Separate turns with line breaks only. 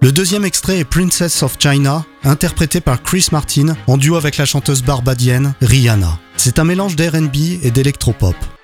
Le deuxième extrait est Princess of China, interprété par Chris Martin en duo avec la chanteuse barbadienne Rihanna. C'est un mélange d'R&B et d'électropop.